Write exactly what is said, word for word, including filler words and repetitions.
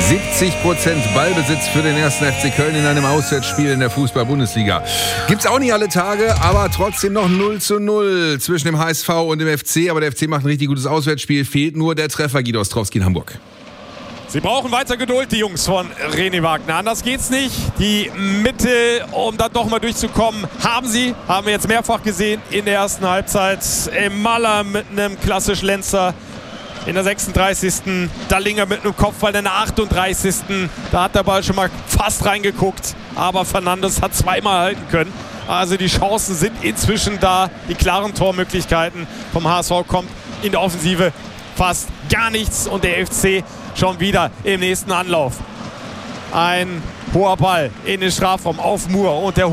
siebzig Prozent Ballbesitz für den ersten F C Köln in einem Auswärtsspiel in der Fußball-Bundesliga. Gibt's auch nicht alle Tage, aber trotzdem noch null zu null zwischen dem H S V und dem F C. Aber der F C macht ein richtig gutes Auswärtsspiel. Fehlt nur der Treffer, Guido Ostrowski in Hamburg. Sie brauchen weiter Geduld, die Jungs von René Wagner. Anders geht's nicht. Die Mitte, um da doch mal durchzukommen, haben sie. Haben wir jetzt mehrfach gesehen in der ersten Halbzeit. Maller mit einem klassisch Lenzer in der sechsunddreißigsten Dallinger mit einem Kopfball in der achtunddreißigsten Da hat der Ball schon mal fast reingeguckt. Aber Fernandes hat zweimal halten können. Also die Chancen sind inzwischen da. Die klaren Tormöglichkeiten vom H S V kommt in der Offensive fast gar nichts. Und der F C schon wieder im nächsten Anlauf. Ein hoher Ball in den Strafraum auf Moore und der